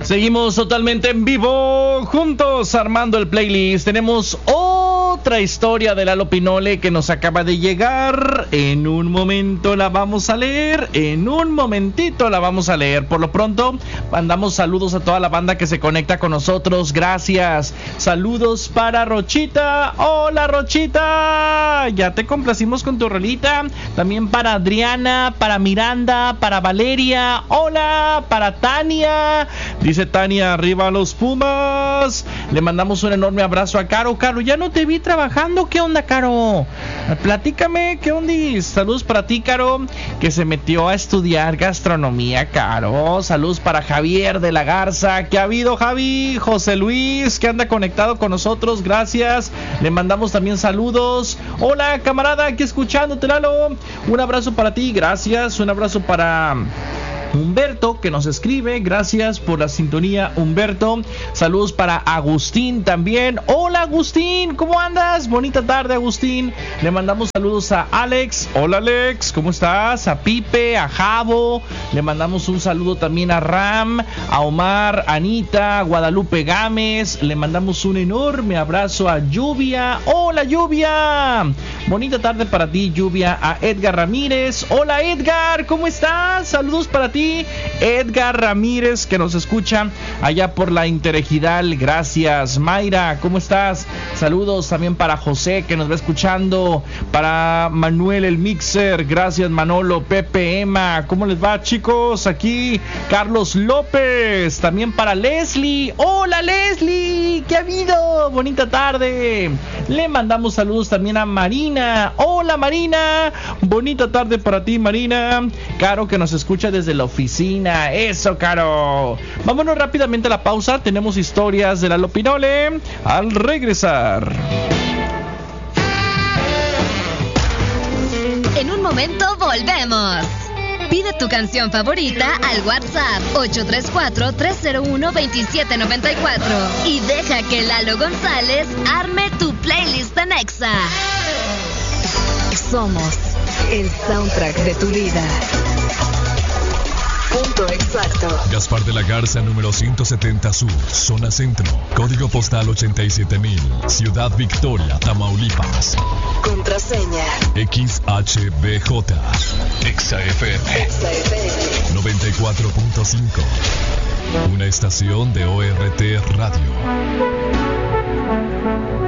Seguimos totalmente en vivo, juntos armando el playlist. Tenemos otra historia de Lalo Pinole que nos acaba de llegar. En un momento la vamos a leer, en un momentito la vamos a leer. Por lo pronto, mandamos saludos a toda la banda que se conecta con nosotros. Gracias. Saludos para Rochita. Hola, Rochita. Ya te complacimos con tu rolita. También para Adriana, para Miranda, para Valeria. Hola, para Tania. Dice Tania, arriba los Pumas. Le mandamos un enorme abrazo a Caro. Caro, ya no te vi trabajando. ¿Qué onda, Caro? Platícame, ¿qué ondis? Saludos para ti, Caro, que se metió a estudiar gastronomía, Caro. Saludos para Javier de la Garza. ¿Qué ha habido, Javi? José Luis, que anda conectado con nosotros. Gracias. Le mandamos también saludos. Hola, camarada, aquí escuchándote, Lalo. Un abrazo para ti. Gracias. Un abrazo para Humberto, que nos escribe. Gracias por la sintonía, Humberto. Saludos para Agustín también. Hola, Agustín, ¿cómo andas? Bonita tarde, Agustín. Le mandamos saludos a Alex. Hola, Alex, ¿cómo estás? A Pipe, a Javo. Le mandamos un saludo también a Ram, a Omar, Anita, Guadalupe Gámez. Le mandamos un enorme abrazo a Lluvia. Hola, Lluvia. Bonita tarde para ti, Lluvia. A Edgar Ramírez. Hola, Edgar, ¿cómo estás? Saludos para ti, Edgar Ramírez, que nos escucha allá por la Interejidal. Gracias. Mayra, ¿cómo estás? Saludos también para José, que nos va escuchando. Para Manuel el Mixer. Gracias, Manolo. Pepe, Emma, ¿cómo les va, chicos? Aquí Carlos López. También para Leslie. Hola, Leslie, ¿qué ha habido? Bonita tarde. Le mandamos saludos también a Marina. Hola, Marina. Bonita tarde para ti, Marina. Caro, que nos escucha desde la oficina. Eso, Caro. Vámonos rápidamente a la pausa. Tenemos historias de Lalo Pinole al regresar. En un momento volvemos. Pide tu canción favorita al WhatsApp 834-301-2794 y deja que Lalo González arme tu playlist en Exa. Somos el soundtrack de tu vida. Punto exacto. Gaspar de la Garza, número 170 Sur, zona centro, código postal 87,000, Ciudad Victoria, Tamaulipas. Contraseña XHBJ, XFM 94.5, una estación de ORT Radio.